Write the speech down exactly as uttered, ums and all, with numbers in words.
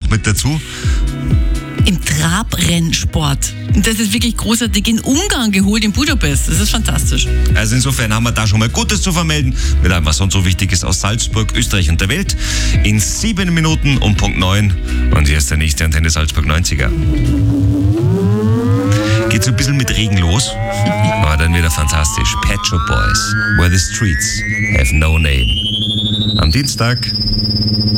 mit dazu. Im Trabrennsport. Und das ist wirklich großartig in Ungarn geholt, in Budapest. Das ist fantastisch. Also insofern haben wir da schon mal Gutes zu vermelden mit allem, was sonst so wichtig ist aus Salzburg, Österreich und der Welt. In sieben Minuten um Punkt neun. Und hier ist der nächste Antenne Salzburg neunziger. Geht so ein bisschen mit Regen los, aber dann wieder fantastisch. Pet Shop Boys, Where the Streets Have No Name. Am Dienstag.